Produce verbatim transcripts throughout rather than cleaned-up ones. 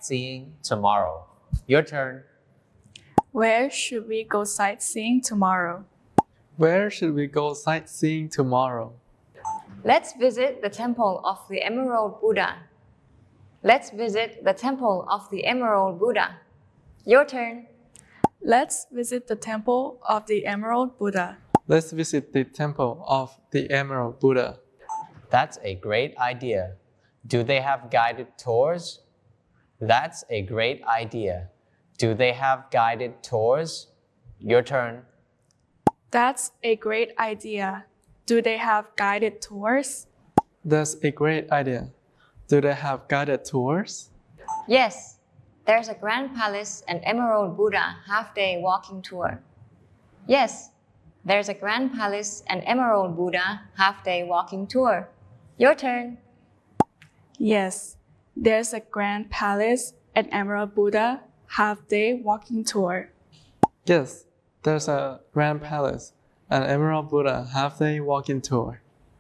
sightseeing tomorrow? Your turn. Where should we go sightseeing tomorrow? Where should we go sightseeing tomorrow? Let's visit the Temple of the Emerald Buddha. Let's visit the Temple of the Emerald Buddha. Your turn. Let's visit the Temple of the Emerald Buddha. Let's visit the Temple of the Emerald Buddha. That's a great idea. Do they have guided tours? That's a great idea. Do they have guided tours? Your turn. That's a great idea. Do they have guided tours? That's a great idea. Do they have guided tours? Yes, there's a Grand Palace and Emerald Buddha half-day walking tour. Yes, there's a Grand Palace and Emerald Buddha half-day walking tour. Your turn. Yes, there's a Grand Palace and Emerald Buddha half-day walking tour. Yes, there's a Grand Palace and Emerald Buddha half-day walking tour.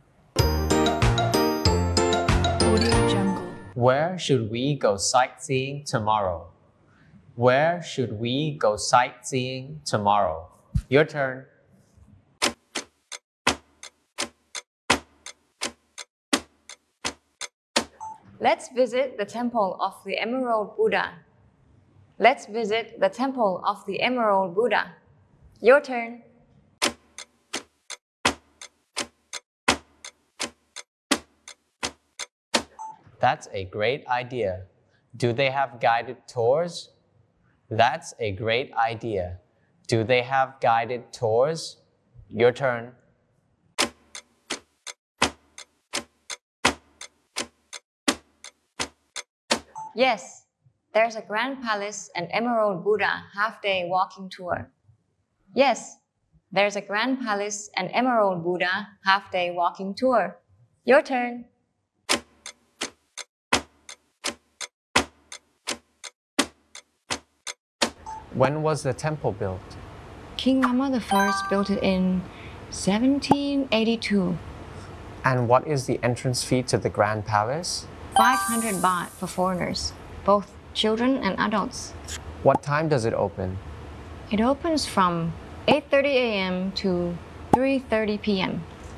Audio Jungle. Where should we go sightseeing tomorrow? Where should we go sightseeing tomorrow? Your turn. Let's visit the Temple of the Emerald Buddha. Let's visit the Temple of the Emerald Buddha. Your turn. That's a great idea. Do they have guided tours? That's a great idea. Do they have guided tours? Your turn. Yes, there's a Grand Palace and Emerald Buddha half-day walking tour. Yes, there's a Grand Palace and Emerald Buddha half-day walking tour. Your turn. When was the temple built? King Rama the First built it in seventeen eighty-two. And what is the entrance fee to the Grand Palace? five hundred baht for foreigners, both children and adults. What time does it open? It opens from eight thirty a m to three thirty p m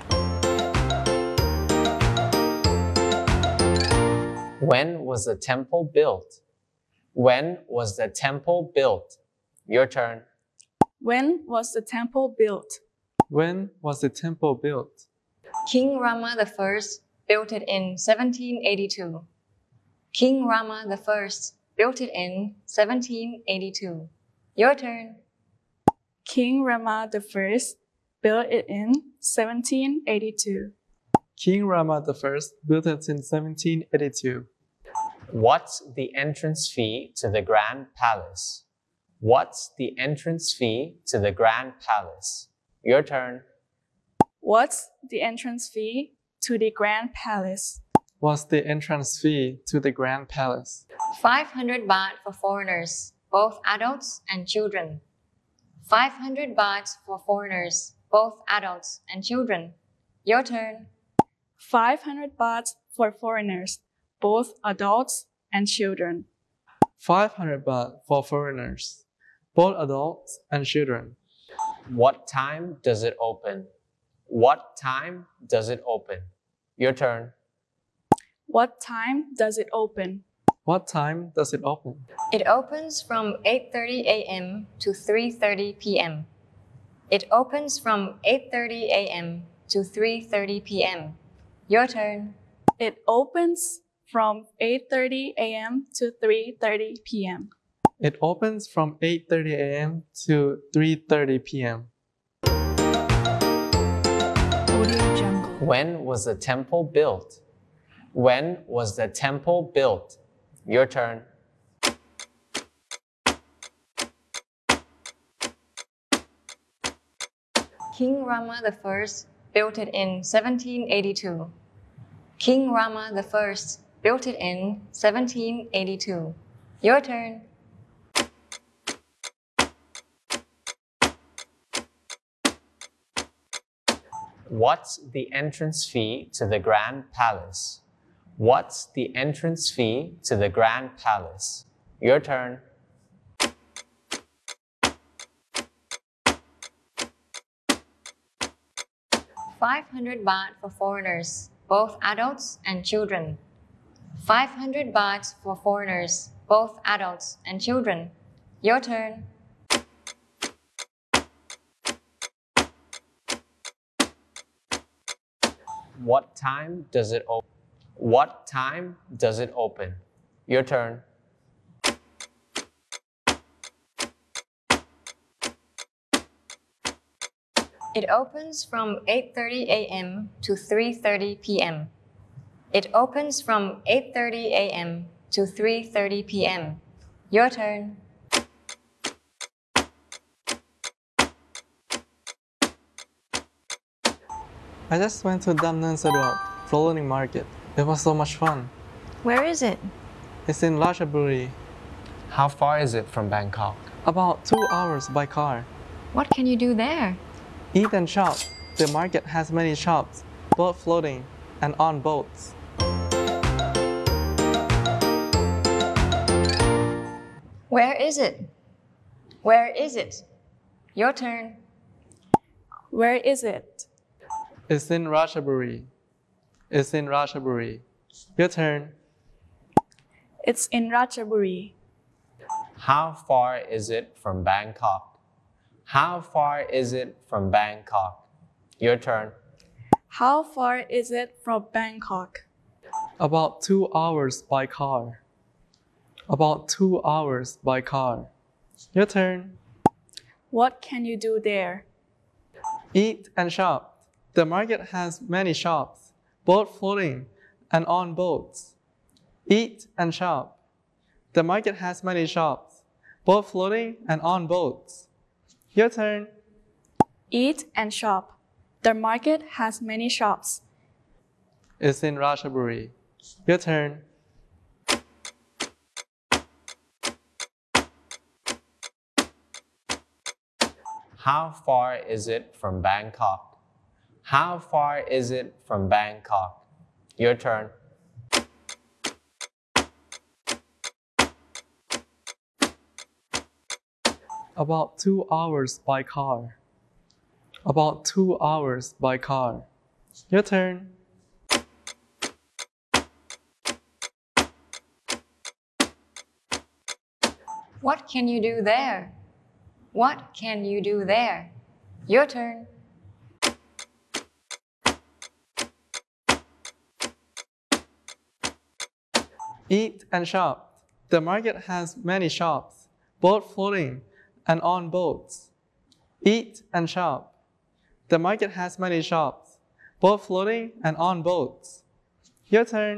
When was the temple built? When was the temple built? Your turn. When was the temple built? When was the temple built? King Rama the First built it in seventeen eighty-two. King Rama the First built it in seventeen eighty-two. Your turn. King Rama the First built it in seventeen eighty-two. King Rama the First built it in seventeen eighty-two. What's the entrance fee to the Grand Palace? What's the entrance fee to the Grand Palace? Your turn. What's the entrance fee to the Grand Palace? What's the entrance fee to the Grand Palace? five hundred baht for foreigners, both adults and children. five hundred baht for foreigners, both adults and children. Your turn. five hundred baht for foreigners, both adults and children. five hundred baht for foreigners, both adults and children. What time does it open? What time does it open? Your turn. What time does it open? What time does it open? It opens from eight thirty a m to three thirty p m It opens from eight thirty a m to three thirty p m Your turn. It opens from eight thirty a m to three thirty p m It opens from eight thirty a m to three thirty p m Audio Jungle. When was the temple built? When was the temple built? Your turn. King Rama the First built it in seventeen eighty-two. King Rama the First built it in seventeen eighty-two. Your turn. What's the entrance fee to the Grand Palace? What's the entrance fee to the Grand Palace? Your turn. five hundred baht for foreigners, both adults and children. five hundred baht for foreigners, both adults and children. Your turn. What time does it open? What time does it open? Your turn. It opens from eight thirty a m to three thirty p m It opens from eight thirty a m to three thirty p m Your turn. I just went to Damnan Sadwar floating market. It was so much fun. Where is it? It's in Ratchaburi. How far is it from Bangkok? About two hours by car. What can you do there? Eat and shop. The market has many shops, both floating and on boats. Where is it? Where is it? Your turn. Where is it? It's in Ratchaburi. It's in Ratchaburi. Your turn. It's in Ratchaburi. How far is it from Bangkok? How far is it from Bangkok? Your turn. How far is it from Bangkok? About two hours by car. About two hours by car. Your turn. What can you do there? Eat and shop. The market has many shops, both floating and on boats. Eat and shop. The market has many shops, both floating and on boats. Your turn. Eat and shop. The market has many shops. It's in Ratchaburi. Your turn. How far is it from Bangkok? How far is it from Bangkok? Your turn. About two hours by car. About two hours by car. Your turn. What can you do there? What can you do there? Your turn. Eat and shop. The market has many shops, both floating and on boats. Eat and shop. The market has many shops, both floating and on boats. Your turn.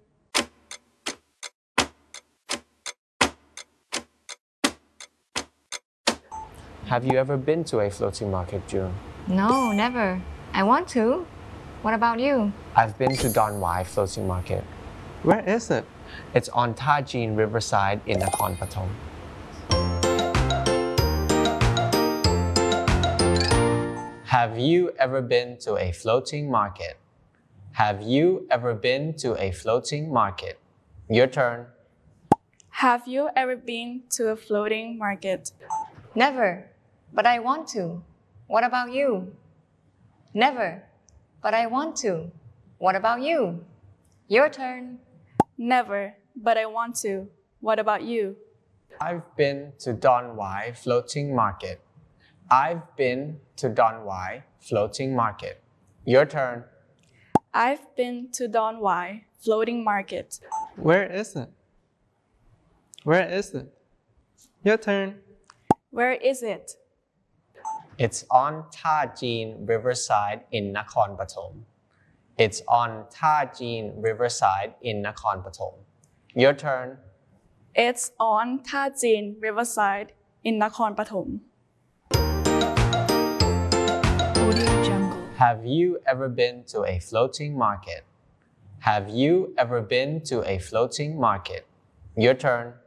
Have you ever been to a floating market, June? No, never. I want to. What about you? I've been to Don Wai floating market. Where is it? It's on Tajin Riverside in Nakhon Pathom. Have you ever been to a floating market? Have you ever been to a floating market? Your turn. Have you ever been to a floating market? Never, but I want to. What about you? Never, but I want to. What about you? Your turn. Never, but I want to. What about you? I've been to Don Wai floating market. I've been to Don Wai floating market. Your turn. I've been to Don Wai floating market. Where is it? Where is it? Your turn. Where is it? It's on Tajin Riverside in Nakhon Pathom. It's on Tajin Riverside in Nakhon Pathom. Your turn. It's on Tajin Riverside in Nakhon Pathom. Audio Jungle. Have you ever been to a floating market? Have you ever been to a floating market? Your turn.